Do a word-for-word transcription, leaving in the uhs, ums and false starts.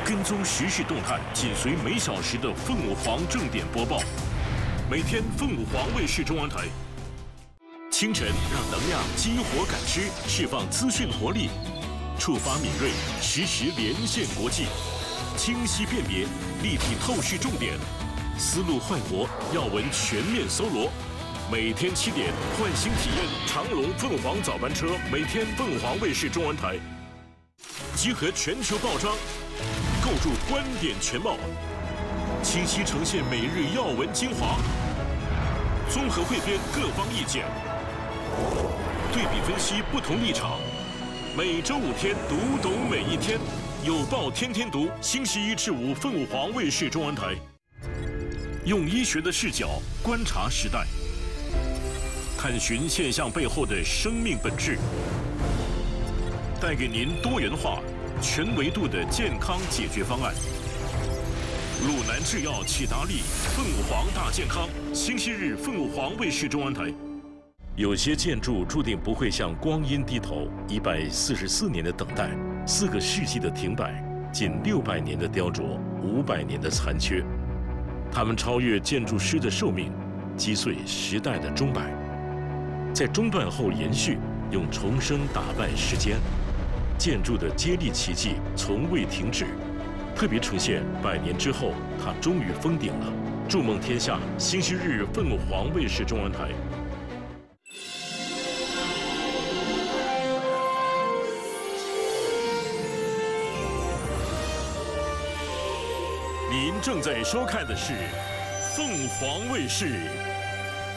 跟踪时事动态，紧随每小时的凤舞凰正点播报。每天凤舞凰卫视中文台。清晨让能量激活感知，释放资讯活力，触发敏锐，实时连线国际，清晰辨别，立体透视重点，思路焕活，要闻全面搜罗。每天七点，唤醒体验长荣凤凰早班车，每天凤凰卫视中文台。集合全球报章，构筑观点全貌，清晰呈现每日要闻精华，综合汇编各方意见，对比分析不同立场。每周五天，读懂每一天，有报天天读。星期一至五，凤舞凰卫视中文台。用医学的视角观察时代，探寻现象背后的生命本质，带给您多元化、全维度的健康解决方案。鲁南制药启达利，凤舞凰大健康。星期日，凤舞凰卫视中文台。有些建筑注定不会向光阴低头，一百四十四年的等待，四个世纪的停摆，近六百年的雕琢，五百年的残缺。他们超越建筑师的寿命，击碎时代的钟摆，在中断后延续，用重生打败时间。建筑的接力奇迹从未停止，特别呈现百年之后，它终于封顶了。筑梦天下，星期日凤舞凰卫视中文台。您正在收看的是凤凰卫视